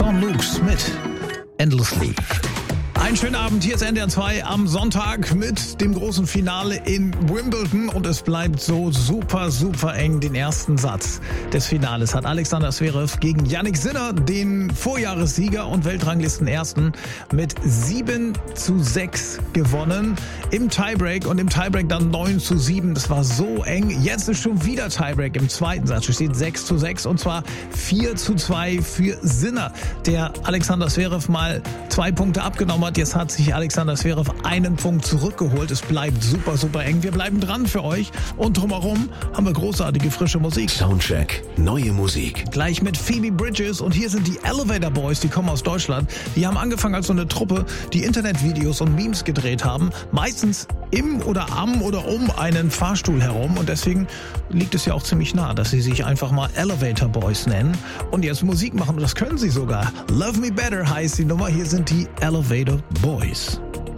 Sean Lukes mit Endlessly. Einen schönen Abend, hier ist NDR 2 am Sonntag mit dem großen Finale in Wimbledon und es bleibt so super eng. Den ersten Satz des Finales hat Alexander Zverev gegen Jannik Sinner, den Vorjahressieger und Weltranglistenersten, mit 7:6 gewonnen im Tiebreak und im Tiebreak dann 9:7. Das war so eng. Jetzt ist schon wieder Tiebreak im zweiten Satz. Es steht 6:6 und zwar 4:2 für Sinner, der Alexander Zverev mal 2 Punkte abgenommen hat. Jetzt hat sich Alexander Zverev einen Punkt zurückgeholt. Es bleibt super eng. Wir bleiben dran für euch und drumherum haben wir großartige frische Musik. Soundcheck, neue Musik. Gleich mit Phoebe Bridgers und hier sind die Elevator Boys, die kommen aus Deutschland. Die haben angefangen als so eine Truppe, die Internetvideos und Memes gedreht haben. Meistens im oder am oder um einen Fahrstuhl herum und deswegen liegt es ja auch ziemlich nah, dass sie sich einfach mal Elevator Boys nennen und jetzt Musik machen und das können sie sogar. Love Me Better heißt die Nummer, hier sind die Elevator Boys.